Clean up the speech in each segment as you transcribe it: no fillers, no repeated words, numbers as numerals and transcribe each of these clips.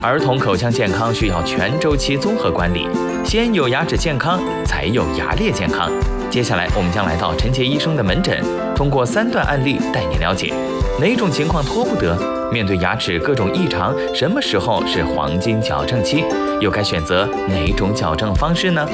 儿童口腔健康需要全周期综合管理，先有牙齿健康，才有牙列健康。接下来，我们将来到陈杰医生的门诊，通过3段案例带你了解哪种情况拖不得。面对牙齿各种异常，什么时候是黄金矫正期？又该选择哪种矫正方式呢？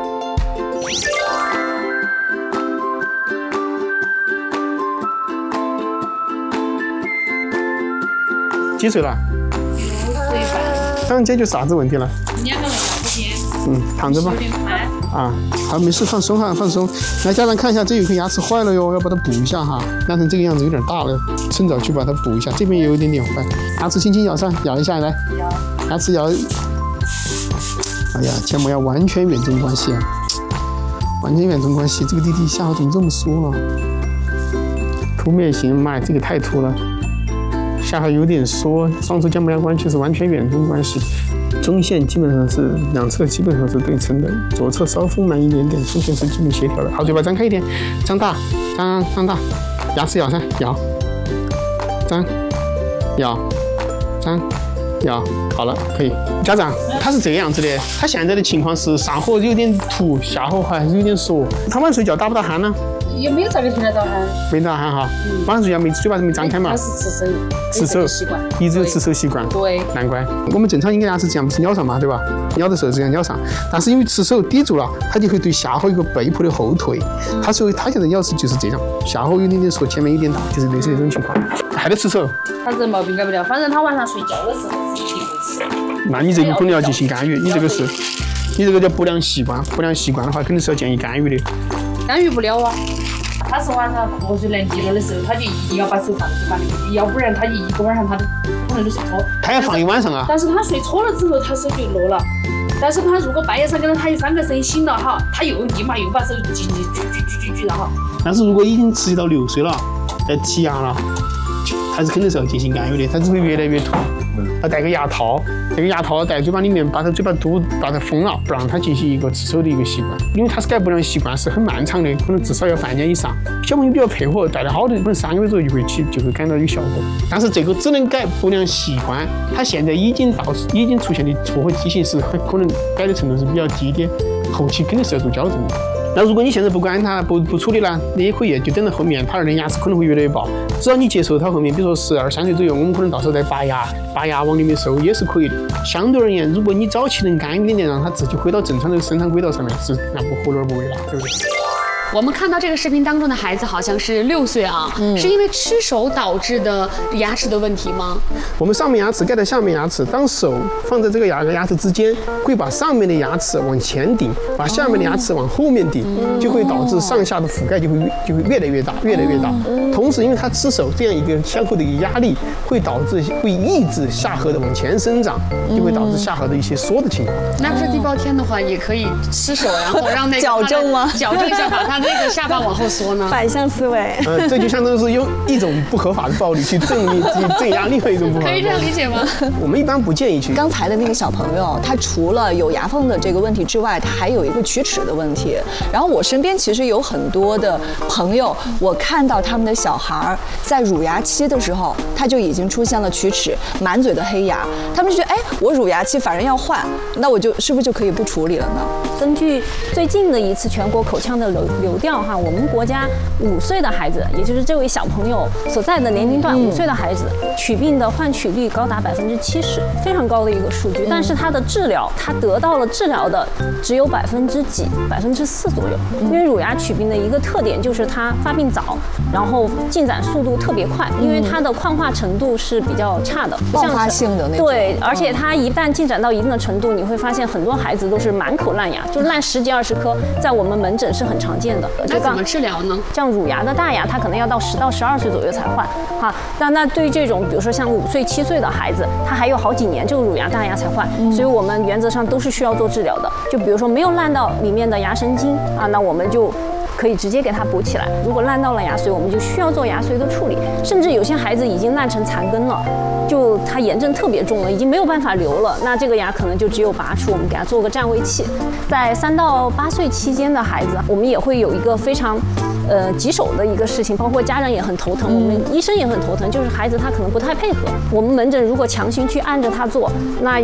几岁了 6岁半。 想解决啥子问题了？ 2个人之间。 躺着吧。 有点宽。 啊，好，没事，放松哈，放松。来，家长看一下，这有颗牙齿坏了哟，要把它补一下哈。烂成这个样子有点大了，趁早去把它补一下。这边也有一点点坏，牙齿轻轻咬上，咬一下来。牙齿咬。哎呀，前磨牙完全远中关系啊，完全远中关系。这个弟弟下颌怎么这么疏了？凸面型，妈呀，这个太凸了。下颌有点缩，双侧间磨牙关系是完全远中关系。中线基本上是两侧基本上是对称的，左侧稍丰满一点点，中线是基本协调的。好，嘴巴张开一点，张大，张大，牙齿咬上，咬，张，咬，张，咬，好了，可以。家长，他是这个样子的，他现在的情况是上颌有点凸，下颌还是有点缩。他晚上睡觉打不打鼾呢？ 也没有咋个听得到鼾。 没打鼾哈，晚上睡觉嘴巴没张开嘛？ 他是吃手习惯， 一直有吃手习惯。 对， 难怪。我们正常应该牙齿这样不是咬上嘛，对吧？咬的时候这样咬上，但是因为吃手抵住了，它就会对下颌有个被迫的后退。所以他现在咬齿就是这样，下颌有点点缩，前面有点大，就是类似这种情况。还得吃手。 他这毛病改不了，反正他晚上睡觉的时候自己会吃。 那你这个可能要进行干预，你这个叫不良习惯，不良习惯的话肯定是要建议干预的。 干预不了啊。他是晚上瞌睡难低了的时候，他就一定要把手放在嘴巴里面，要不然他一个晚上他可能就睡错。 他要放一晚上啊。 但是他睡错了之后，他手就落了。但是他如果半夜3更他有3个声醒了哈，他又立马又把手举了哈。 但是如果已经持续到6岁了，剔牙了，还是肯定是要进行干预的，它只会越来越凸。要戴个牙套，这个牙套戴嘴巴里面，把它嘴巴肚把它封了，不让它进行一个吃手的一个习惯。因为它是改不良习惯是很漫长的，可能至少要半年以上。小朋友比较配合，戴得好的，可能3个月左右就会感到有效果。但是这个只能改不良习惯，它现在已经出现的错和畸形是可能改的程度是比较低的，后期肯定是要做矫正的。那如果你现在不管它不处理呢，你也可以就等到后面他的牙齿可能会越来越薄，只要你接受它后面，比如说12、13岁左右，我们可能到时候再拔牙往里面收也是可以的。相对而言，如果你早期能干预一点，让它自己回到正常的生产轨道上面，是那不何乐而不为了，对不对？ 我们看到这个视频当中的孩子好像是6岁啊，是因为吃手导致的牙齿的问题吗？ 我们上面牙齿盖在下面牙齿，当手放在这个牙齿之间，会把上面的牙齿往前顶，把下面的牙齿往后面顶，就会导致上下的覆盖就会越来越大，越来越大。同时，因为它吃手这样一个相互的一个压力，会抑制下颌的往前生长，就会导致下颌的一些缩的情况。 那不是地包天的话，也可以吃手，然后让那个矫正吗？ 矫正一下，把它那个下巴往后缩呢？ 反向思维。 这就相当于是用一种不合法的暴力去镇压另外一种不合法的暴力。 可以这样理解吗？ 我们一般不建议去。 刚才的那个小朋友，他除了有牙缝的这个问题之外，他还有一个龋齿的问题。然后我身边其实有很多的朋友，我看到他们的小孩在乳牙期的时候，他就已经出现了龋齿，满嘴的黑牙。他们就觉得，哎，我乳牙期反正要换，那我是不是就可以不处理了呢？ 根据最近的一次全国口腔的流调哈，我们国家5岁的孩子，也就是这位小朋友所在的年龄段5岁的孩子，龋病的换龋率高达70%，非常高的一个数据。但是他的治疗，他得到了治疗的只有4%左右。因为乳牙龋病的一个特点就是它发病早，然后进展速度特别快，因为它的矿化程度是比较差的， 爆发性的那种。 对，而且它一旦进展到一定的程度，你会发现很多孩子都是满口烂牙，就烂10几20颗，在我们门诊是很常见的。 那怎么治疗呢？ 像乳牙的大牙，它可能要到10到12岁左右才换，哈。那对于这种，比如说像5岁、7岁的孩子，他还有好几年这个乳牙大牙才换，所以我们原则上都是需要做治疗的。就比如说没有烂到里面的牙神经啊，那我们就可以直接给它补起来。如果烂到了牙髓，我们就需要做牙髓的处理。甚至有些孩子已经烂成残根了，就它炎症特别重了，已经没有办法留了，那这个牙可能就只有拔出，我们给它做个占位器。在3到8岁期间的孩子，我们也会有一个非常棘手的一个事情，包括家长也很头疼，我们医生也很头疼，就是孩子他可能不太配合。我们门诊如果强行去按着他做，那